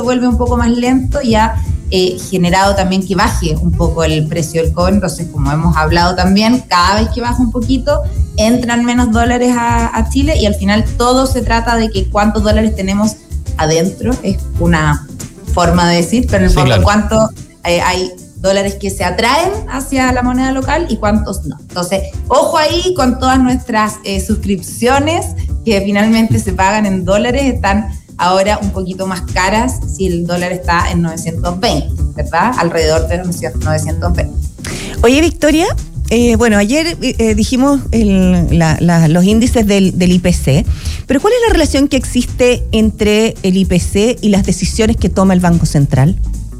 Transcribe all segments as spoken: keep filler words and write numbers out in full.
vuelve un poco más lento y ha eh, generado también que baje un poco el precio del cobre. Entonces, como hemos hablado también, cada vez que baja un poquito, entran menos dólares a, a Chile y al final todo se trata de que cuántos dólares tenemos adentro, es una forma de decir, pero en el fondo sí, claro. cuánto eh, hay dólares que se atraen hacia la moneda local y cuántos no. Entonces, ojo ahí con todas nuestras eh, suscripciones que finalmente se pagan en dólares, están ahora un poquito más caras si el dólar está en novecientos veinte, ¿verdad? Alrededor de novecientos veinte. Oye, Victoria, eh, bueno, ayer eh, dijimos el, la, la, los índices del, del I P C, pero ¿cuál es la relación que existe entre el I P C y las decisiones que toma el Banco Central?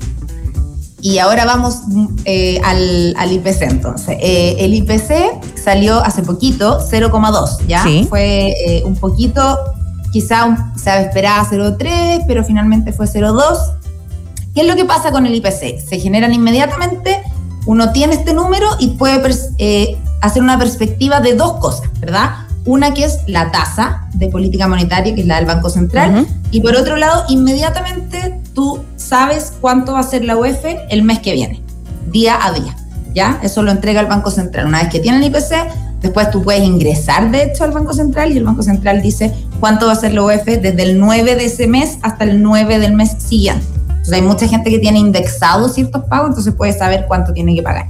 Y ahora vamos eh, al, al I P C entonces. Eh, el I P C salió hace poquito, cero coma dos, ¿ya? Sí. Fue eh, un poquito, quizá un, se esperaba cero coma tres, pero finalmente fue cero coma dos. ¿Qué es lo que pasa con el I P C? Se generan inmediatamente, uno tiene este número y puede eh, hacer una perspectiva de dos cosas, ¿verdad? Una que es la tasa de política monetaria, que es la del Banco Central, uh-huh. y por otro lado, inmediatamente tú sabes cuánto va a ser la U E F el mes que viene, día a día, ¿ya? Eso lo entrega el Banco Central. Una vez que tiene el I P C, después tú puedes ingresar, de hecho, al Banco Central y el Banco Central dice cuánto va a ser la U E F desde el nueve de ese mes hasta el nueve del mes siguiente. Entonces hay mucha gente que tiene indexados ciertos pagos, entonces puede saber cuánto tiene que pagar.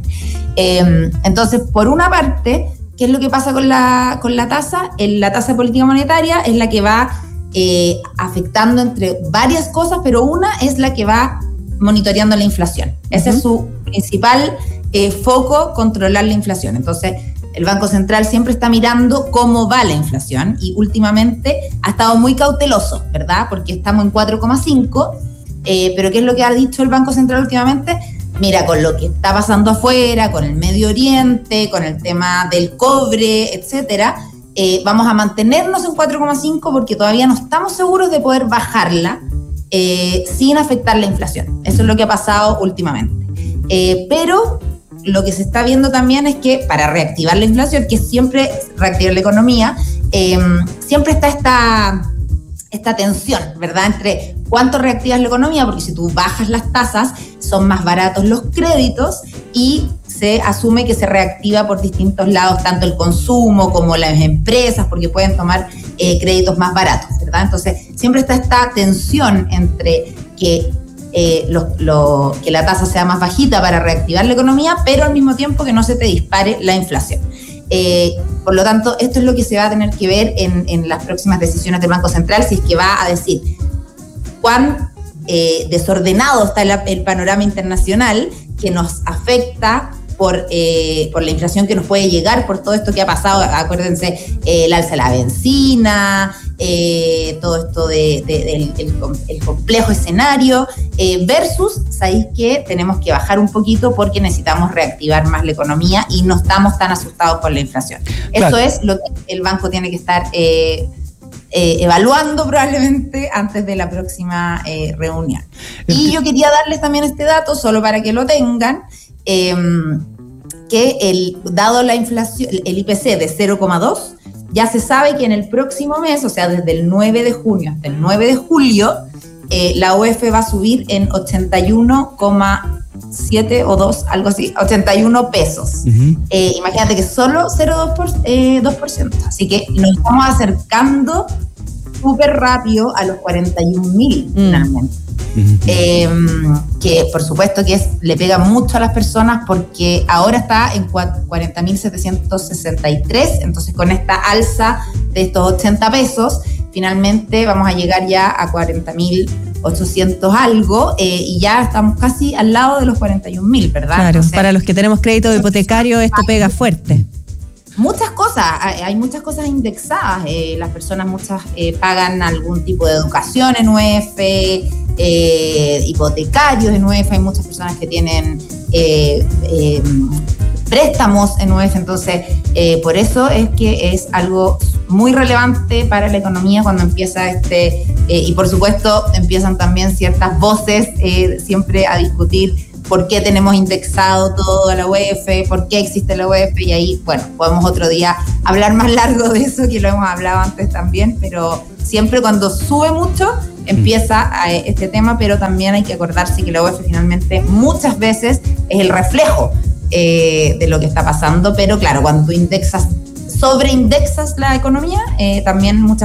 Eh, entonces, por una parte, ¿qué es lo que pasa con la, con la tasa? El, la tasa de política monetaria es la que va eh, afectando entre varias cosas, pero una es la que va monitoreando la inflación. Ese uh-huh. es su principal eh, foco, controlar la inflación. Entonces, el Banco Central siempre está mirando cómo va la inflación y últimamente ha estado muy cauteloso, ¿verdad? Porque estamos en cuatro coma cinco, eh, pero ¿qué es lo que ha dicho el Banco Central últimamente? Mira, con lo que está pasando afuera, con el Medio Oriente, con el tema del cobre, etcétera, eh, vamos a mantenernos en cuatro coma cinco porque todavía no estamos seguros de poder bajarla eh, sin afectar la inflación. Eso es lo que ha pasado últimamente. Eh, pero lo que se está viendo también es que para reactivar la inflación, que siempre reactivar la economía, eh, siempre está esta, esta tensión, ¿verdad? Entre cuánto reactivas la economía, porque si tú bajas las tasas, son más baratos los créditos y se asume que se reactiva por distintos lados, tanto el consumo como las empresas, porque pueden tomar eh, créditos más baratos, ¿verdad? Entonces, siempre está esta tensión entre que, eh, lo, lo, que la tasa sea más bajita para reactivar la economía, pero al mismo tiempo que no se te dispare la inflación. Eh, por lo tanto, esto es lo que se va a tener que ver en, en las próximas decisiones del Banco Central, si es que va a decir cuán eh, desordenado está el, el panorama internacional que nos afecta por, eh, por la inflación que nos puede llegar por todo esto que ha pasado. Acuérdense, eh, el alza de la benzina, eh, todo esto de, de, del el, el complejo escenario, eh, versus, ¿sabéis qué? Tenemos que bajar un poquito porque necesitamos reactivar más la economía y no estamos tan asustados por la inflación. Claro. Eso es lo que el banco tiene que estar Eh, Eh, evaluando probablemente antes de la próxima eh, reunión. Y yo quería darles también este dato, solo para que lo tengan, eh, que el, dado la inflación, el I P C de cero coma dos, ya se sabe que en el próximo mes, o sea, desde el nueve de junio hasta el nueve de julio, eh, la U E F va a subir en ochenta y uno coma siete o dos, algo así, ochenta y uno pesos. Uh-huh. Eh, imagínate que solo cero coma dos por ciento. Así que nos estamos acercando súper rápido a los cuarenta y un mil, mm. finalmente. Uh-huh. Eh, que por supuesto que es, le pega mucho a las personas porque ahora está en cuarenta mil setecientos sesenta y tres, entonces con esta alza de estos ochenta pesos, finalmente vamos a llegar ya a cuarenta mil ochocientos algo, eh, y ya estamos casi al lado de los cuarenta y un mil, ¿verdad? Claro, entonces, para los que tenemos crédito hipotecario esto pega fuerte. Muchas cosas, hay, hay muchas cosas indexadas, eh, las personas muchas eh, pagan algún tipo de educación en U E F, eh, hipotecarios en U E F, hay muchas personas que tienen eh, eh, préstamos en U E F, entonces eh, por eso es que es algo muy relevante para la economía cuando empieza este, eh, y por supuesto empiezan también ciertas voces eh, siempre a discutir por qué tenemos indexado todo a la U E F, por qué existe la U E F, y ahí, bueno, podemos otro día hablar más largo de eso, que lo hemos hablado antes también, pero siempre cuando sube mucho, empieza a este tema, pero también hay que acordarse que la U E F finalmente muchas veces es el reflejo eh, de lo que está pasando, pero claro, cuando tú indexas, sobreindexas la economía, eh, también muchas